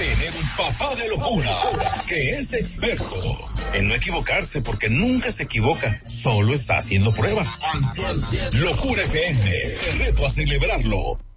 tener un papá de locura que es experto en no equivocarse porque nunca se equivoca, solo está haciendo pruebas. Locura FM, te reto a celebrarlo.